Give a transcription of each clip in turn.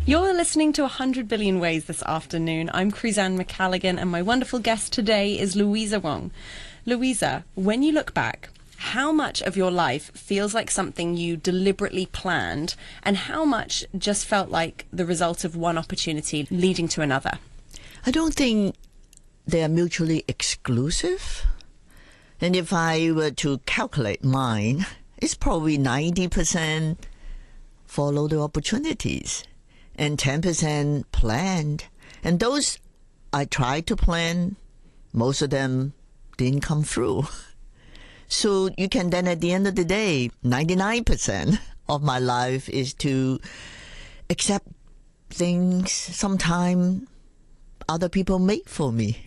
You're listening to 100 Billion Ways this afternoon. I'm Cruzanne McCalligan, and my wonderful guest today is Louisa Wong. Louisa, when you look back, how much of your life feels like something you deliberately planned, and how much just felt like the result of one opportunity leading to another? I don't think they are mutually exclusive. And if I were to calculate mine, it's probably 90% follow the opportunities and 10% planned. And those I tried to plan, most of them didn't come through. So you can then, at the end of the day, 99% of my life is to accept things sometime other people make for me.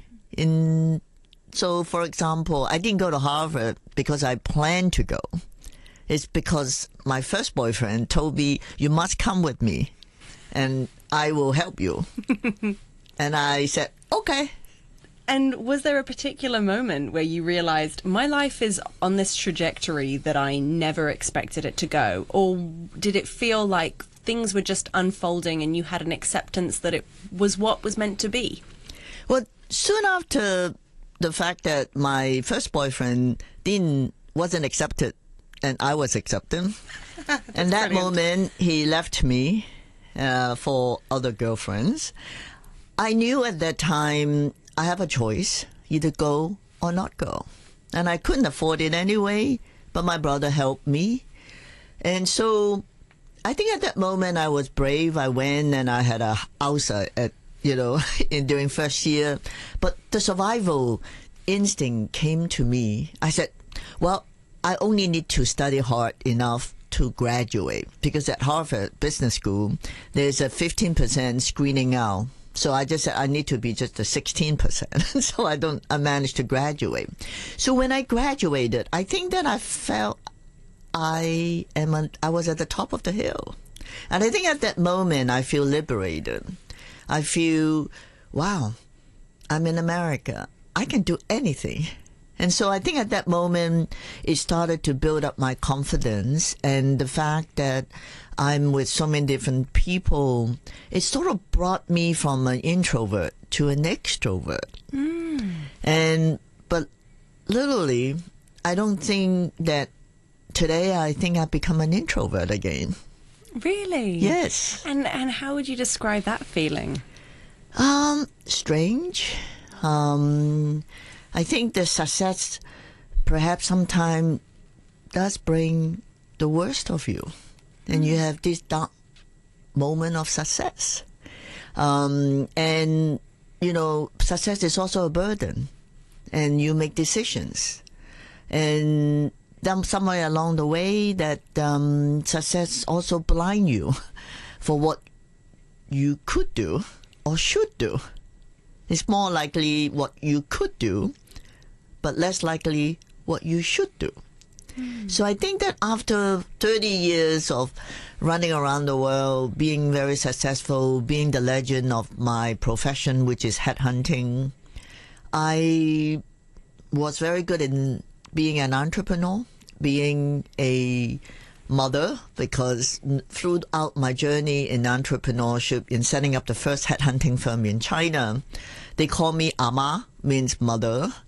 So, for example, I didn't go to Harvard because I planned to go. It's because my first boyfriend told me, you must come with me and I will help you. And I said, okay. And was there a particular moment where you realized my life is on this trajectory that I never expected it to go? Or did it feel like things were just unfolding and you had an acceptance that it was what was meant to be? Well, soon after the fact that my first boyfriend wasn't accepted and I was accepted, and that moment he left me for other girlfriends, I knew at that time I have a choice, either go or not go. And I couldn't afford it anyway, but my brother helped me. And so I think at that moment I was brave. I went and I had a house during first year. But the survival instinct came to me. I said, well, I only need to study hard enough to graduate, because at Harvard Business School, there's a 15% screening out. So I just said I need to be just a 16%. So I managed to graduate. So when I graduated, I think that I felt I was at the top of the hill. And I think at that moment I feel liberated. I feel, wow, I'm in America. I can do anything. And so I think at that moment, it started to build up my confidence, and the fact that I'm with so many different people, it sort of brought me from an introvert to an extrovert. But literally, I don't think that today I think I've become an introvert again. Really? Yes. And how would you describe that feeling? Strange. I think the success perhaps sometimes does bring the worst of you. And you have this dark moment of success. And, success is also a burden. And you make decisions. And then somewhere along the way that success also blind you for what you could do or should do. It's more likely what you could do, but less likely what you should do. So I think that after 30 years of running around the world, being very successful, being the legend of my profession, which is headhunting, I was very good in being an entrepreneur, being a mother, because throughout my journey in entrepreneurship, in setting up the first headhunting firm in China, they call me Ama, means mother.